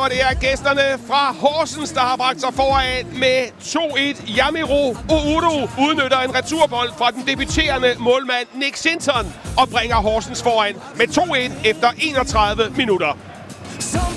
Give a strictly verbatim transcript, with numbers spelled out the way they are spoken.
og det er gæsterne fra Horsens, der har bragt sig foran med to et. Yamiro Oudo udnytter en returbold fra den debuterende målmand Nick Sinton og bringer Horsens foran med to et efter enogtredive minutter.